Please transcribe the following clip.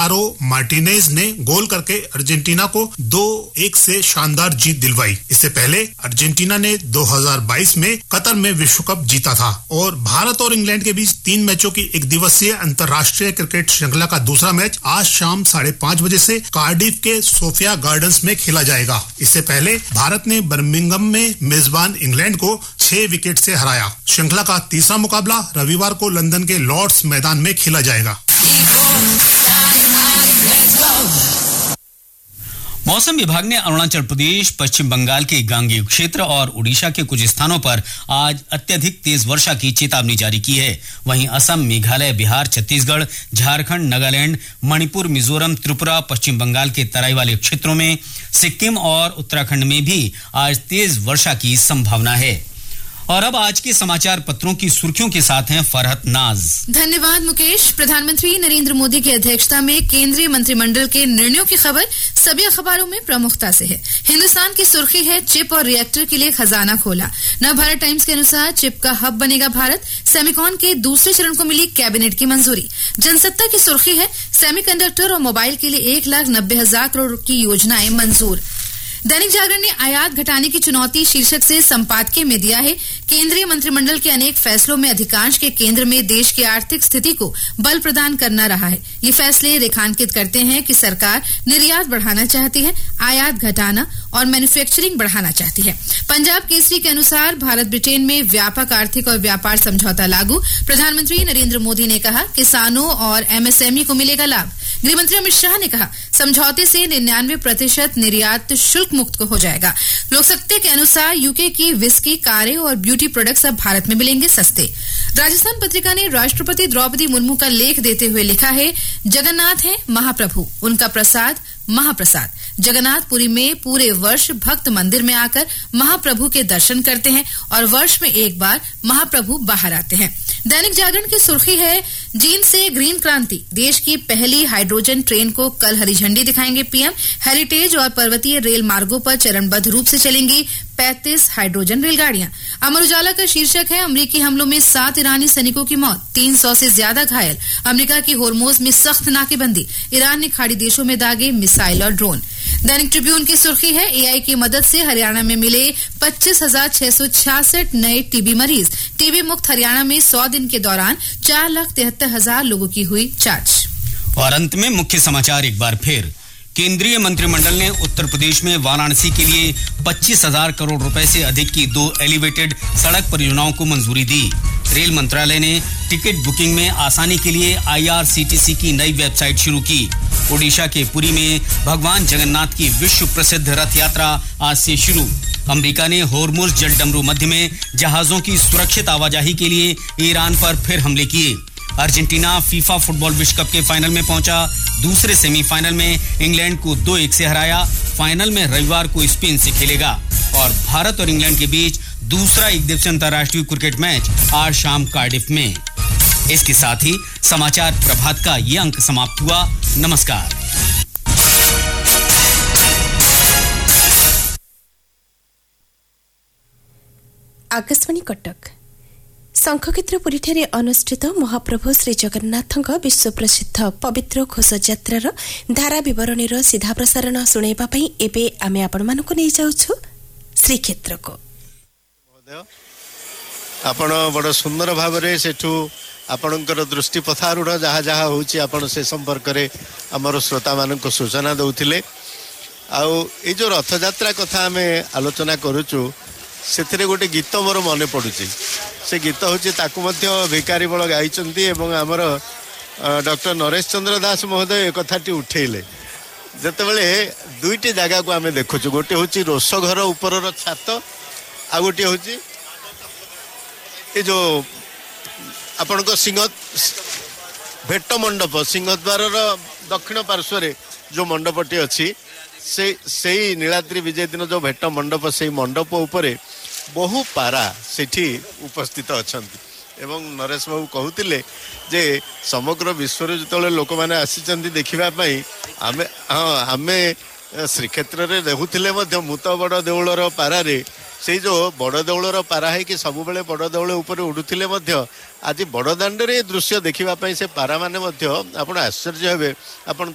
Lautaro Martinez ने गोल करके Argentina को 2-1 से शानदार जीत दिलवाई। इससे पहले अर्जेंटीना ने 2022 में कतर में विश्व कप जीता था। और भारत और इंग्लैंड के बीच 3 मैचों की एक दिवसीय अंतर्राष्ट्रीय क्रिकेट श्रृंखला का दूसरा मैच आज शाम 5:30 बजे से कार्डिफ के सोफिया गार्डन्स में खेला जाएगा। इससे पहले भारत ने बर्मिंघम में मेजबान इंग्लैंड को 6 विकेट से हराया। श्रृंखला का तीसरा मुकाबला रविवार को लंदन के लॉर्ड्स मैदान में खेला जाएगा। मौसम विभाग ने अरुणाचल प्रदेश, पश्चिम बंगाल के गांगेय क्षेत्र और उड़ीसा के कुछ स्थानों पर आज अत्यधिक तेज वर्षा की चेतावनी जारी की है। वहीं असम, मेघालय, बिहार, छत्तीसगढ़, झारखंड, नागालैंड, मणिपुर, मिजोरम, त्रिपुरा, पश्चिम बंगाल के तराई वाले क्षेत्रों में, सिक्किम और उत्तराखंड में भी आज तेज वर्षा की संभावना है। और अब आज के समाचार पत्रों की सुर्खियों के साथ हैं फरहत नाज। धन्यवाद मुकेश। प्रधानमंत्री नरेंद्र मोदी की अध्यक्षता में केंद्रीय मंत्रिमंडल के निर्णयों की खबर सभी अखबारों में प्रमुखता से है। हिंदुस्तान की सुर्खी है, चिप और रिएक्टर के लिए खजाना खोला। नवभारत टाइम्स के अनुसार चिप का हब बनेगा भारत। सेमिकॉन के दूसरे चरण को मिली कैबिनेट की मंजूरी। जनसत्ता की सुर्खी है, सेमीकंडक्टर और मोबाइल के लिए 1,90,000 करोड़ की योजनाएं मंजूर। दैनिक जागरण ने आयात घटाने की चुनौती शीर्षक से संपादकीय में दिया है, केंद्रीय मंत्रिमंडल के अनेक फैसलों में अधिकांश के केंद्र में देश की आर्थिक स्थिति को बल प्रदान करना रहा है। ये फैसले रेखांकित करते हैं कि सरकार निर्यात बढ़ाना चाहती है, आयात घटाना और मैन्युफैक्चरिंग बढ़ाना चाहती है। पंजाब केसरी के अनुसार भारत ब्रिटेन में व्यापक आर्थिक और व्यापार समझौता लागू। प्रधानमंत्री नरेंद्र मोदी ने कहा, किसानों और एमएसएमई को मिलेगा लाभ। गृहमंत्री अमित शाह ने कहा, समझौते से 99% निर्यात शुल्क मुक्त हो जाएगा। लोकसत्ता के अनुसार यूके की विस्की, कारें और ब्यूटी प्रोडक्ट्स अब भारत में मिलेंगे सस्ते। राजस्थान पत्रिका ने राष्ट्रपति द्रौपदी मुर्मू का लेख देते हुए लिखा है, जगन्नाथ है महाप्रभु, उनका प्रसाद महाप्रसाद। जगन्नाथपुरी में पूरे वर्ष भक्त मंदिर में आकर महाप्रभु के दर्शन करते हैं और वर्ष में एक बार महाप्रभु बाहर आते हैं। दैनिक जागरण की सुर्खी है, जींद से ग्रीन क्रांति, देश की पहली हाइड्रोजन ट्रेन को कल हरी झंडी दिखाएंगे पीएम। हेरिटेज और पर्वतीय रेल मार्गों पर चरणबद्ध रूप से चलेंगी 35 हाइड्रोजन रेलगाड़ियां। अमर उजाला का शीर्षक है, अमेरिकी हमलों में 7 ईरानी सैनिकों की मौत, 300 से ज्यादा घायल। अमेरिका की होर्मुज में सख्त नाकेबंदी, ईरान ने खाड़ी देशों में दागे मिसाइल और ड्रोन। दैनिक ट्रिब्यून की सुर्खी है, एआई की मदद से हरियाणा में मिले 25,666 नए टीबी मरीज। टीबी मुक्त हरियाणा में 100 दिन के दौरान 4,73,000 लोगों की हुई जांच। और अंत में मुख्य समाचार एक बार फिर। केंद्रीय मंत्रिमंडल ने उत्तर प्रदेश में वाराणसी के लिए 25,000 करोड़ रुपए से अधिक की 2 एलिवेटेड सड़क परियोजनाओं को मंजूरी दी। रेल मंत्रालय ने टिकट बुकिंग में आसानी के लिए IRCTC की नई वेबसाइट शुरू की। ओडिशा के पुरी में भगवान जगन्नाथ की विश्व प्रसिद्ध रथ यात्रा आज से शुरू। अमेरिका ने होर्मुज जलडमरू मध्य में जहाजों की सुरक्षित आवाजाही के लिए ईरान पर फिर हमले किए। अर्जेंटीना फीफा फुटबॉल विश्व कप के फाइनल में पहुंचा। दूसरे सेमीफाइनल में इंग्लैंड को 2-1 से हराया। फाइनल में रविवार को स्पेन से खेलेगा। और भारत और इंग्लैंड के बीच दूसरा एकदिवसीय अंतर्राष्ट्रीय क्रिकेट मैच आज शाम कार्डिफ में। इसके साथ ही समाचार प्रभात का ये अंक समाप्त हुआ। नमस्कार। आकाशवाणी कटक शंखक्षेत्रपुरी अनुष्ठित महाप्रभु श्री जगन्नाथ विश्व प्रसिद्ध पवित्र घोष यात्रार धारा विवरणी सीधा प्रसारण शुणाइबा पई एबे आमे आपण मानको नै जाउछु श्रीक्षेत्र को। आपण बड़ सुंदर भाव रे सेठू आपणकर दृष्टि पथारूढ़ जहाँ जहाँ होची आपण से संपर्क रे हमर श्रोता मानको सूचना दउथिले। आउ ए जो रथ यात्रा कथा आमे आलोचना करूछु से गोटे गीत मोर मन पड़ुची। से गीत हूँ ताकू भिकारी बल गाइचंती एवं आमर डॉक्टर नरेश चंद्र दास महोदय एक कथाटी उठेले। जेतेबेले दुईटी जगह को आमे देखुछु, गोटे हूँ रोष घर ऊपर छात, आ गोटे हूँ ये जो आपण सिंह भेट मंडप सिंहद्वार दक्षिण पार्श्व जो मंडपटी अच्छी से नीलाद्री विजय दिन जो भेट मंडप से मंडप उपरे बहु पारा सेठी उपस्थित अछंती एवं नरेश बाबू कहूतिले जे समग्र विश्व जो लोक मैंने आसी देखा आमे आमे श्रीक्षेत्र में देखुले मुत बड़ देउलर पारे से जो बड़ देउलर पारा है कि सब बेले बड़ देउल ऊपर उड़ुथिले आज बड़दाण्ड रे दृश्य देखिबा पई से पारा माने आप आश्चर्य हेबे। आपण